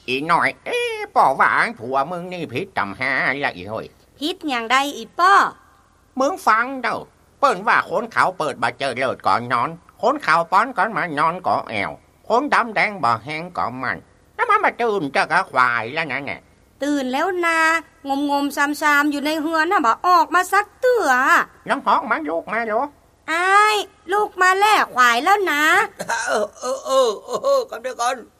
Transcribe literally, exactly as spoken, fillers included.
อีหน่อยเอ๊ะป่อว่าผัวมึงนี่ผิดจำหาละอีห้อยผิดอย่างใดอีป้อมึงฟังเด้อเปิ้นว่าคนเขาเปิดบ่เจอเลิศก่อนนอนคนเขาป้อนก่อนมานอนก่อแอวคนดำแดงบ่แห้งก่อมันแล้วมันมาตื่นจะกะควายแล้วนั่นแหละตื่นแล้วนางมงมซามซามอยู่ในเฮือนน่ะบ่ออกมาสักเตื้อน้องห้องมันลูกมาอยู่อ้ายลูกมาแล้วควายแล้วนะเออเออเออเออกันเดี๋ยวก่อน